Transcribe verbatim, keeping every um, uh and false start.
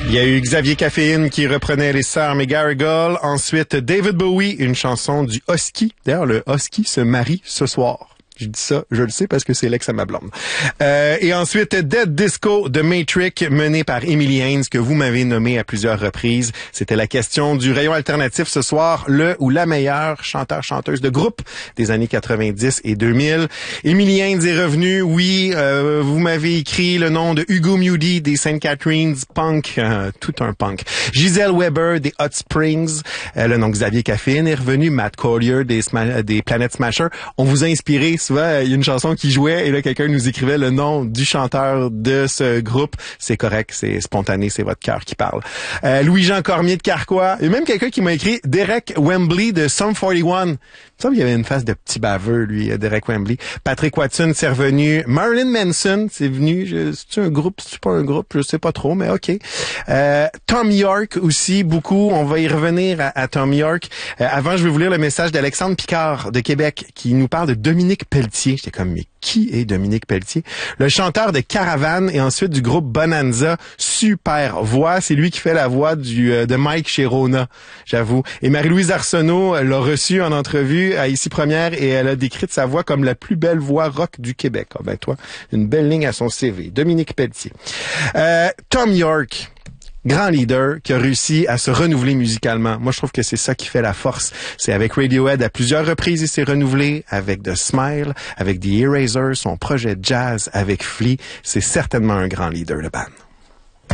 Il y a eu Xavier Caféine qui reprenait les Sœurs McGarrigle. Ensuite, David Bowie, une chanson du Husky. D'ailleurs, le Husky se marie ce soir. Je dis ça, je le sais parce que c'est l'ex à ma blonde. Euh, et ensuite, Dead Disco de Matrix, mené par Emily Haynes, que vous m'avez nommé à plusieurs reprises. C'était la question du rayon alternatif ce soir, le ou la meilleure chanteur-chanteuse de groupe des années quatre-vingt-dix et deux mille. Emily Haynes est revenue, oui, euh, vous m'avez écrit le nom de Hugo Moody des Saint Catharines, punk, euh, tout un punk. Giselle Weber des Hot Springs, euh, le nom Xavier Caffin est revenu, Matt Collier des, Sma- des Planet Smasher. On vous a inspiré. Souvent, il y a une chanson qui jouait et là, quelqu'un nous écrivait le nom du chanteur de ce groupe. C'est correct, c'est spontané, c'est votre cœur qui parle. Euh, Louis-Jean Cormier de Carquois. Il y a même quelqu'un qui m'a écrit Derek Wembley de Sum quarante et un. Il me semble qu'il y avait une face de petit baveux, lui, Derek Wembley. Patrick Watson, c'est revenu. Marilyn Manson, c'est venu. Je, c'est-tu un groupe? C'est pas un groupe? Je sais pas trop, mais OK. Euh, Tom York aussi, beaucoup. On va y revenir à, à Tom York. Euh, avant, je vais vous lire le message d'Alexandre Picard de Québec qui nous parle de Dominique Pelletier. J'étais comme, mais qui est Dominique Pelletier? Le chanteur de Caravane et ensuite du groupe Bonanza. Super voix. C'est lui qui fait la voix du euh, de Mike chez Rona, j'avoue. Et Marie-Louise Arsenault l'a reçu en entrevue à Ici Première et elle a décrit sa voix comme la plus belle voix rock du Québec. Ah ben toi, une belle ligne à son C V. Dominique Pelletier. Euh, Tom York. Grand leader qui a réussi à se renouveler musicalement. Moi, je trouve que c'est ça qui fait la force. C'est avec Radiohead à plusieurs reprises, il s'est renouvelé, avec The Smile, avec The Erasers, son projet jazz avec Flea. C'est certainement un grand leader, le band.